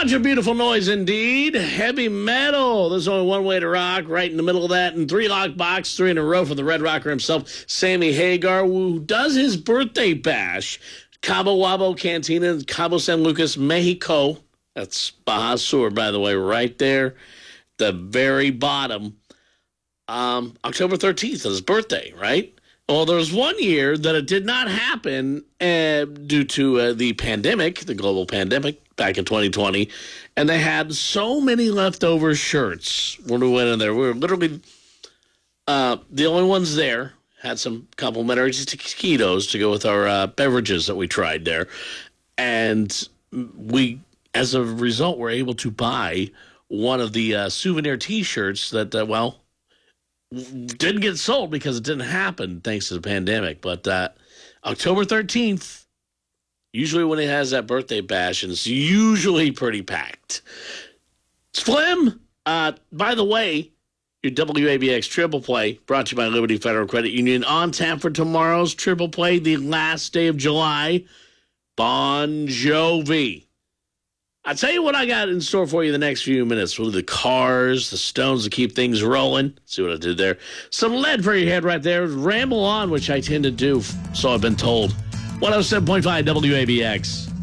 Bunch of beautiful noise indeed. Heavy metal. There's only one way to rock. Right in the middle of that. And three lock box, three in a row for the Red Rocker himself, Sammy Hagar, who does his birthday bash. Cabo Wabo Cantina, Cabo San Lucas, Mexico. That's Baja Sur, by the way, right there. The very bottom. October 13th is his birthday, right? Well, there was one year that it did not happen due to the pandemic, the global pandemic back in 2020, and they had so many leftover shirts when we went in there. We were literally the only ones there. Had some complimentary taquitos to go with our beverages that we tried there. And we, as a result, were able to buy one of the souvenir T-shirts that, didn't get sold because it didn't happen thanks to the pandemic. But October 13th, usually when it has that birthday bash, and it's usually pretty packed. Slim, by the way, your WABX Triple Play, brought to you by Liberty Federal Credit Union, on tap for tomorrow's Triple Play, the last day of July, Bon Jovi. I'll tell you what I got in store for you the next few minutes. We'll do the Cars, the Stones to keep things rolling. See what I did there. Some lead for your head right there. Ramble on, which I tend to do, so I've been told. 107.5 WABX.